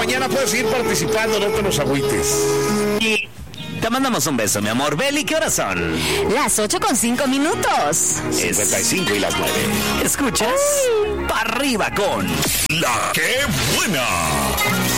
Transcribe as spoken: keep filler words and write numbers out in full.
mañana puedes seguir participando, no te nos agüites. Y te mandamos un beso, mi amor. Beli, ¿qué horas son? Las ocho con cinco minutos. cincuenta y cinco y las nueve. ¿Escuchas? Pa' arriba con La que buena.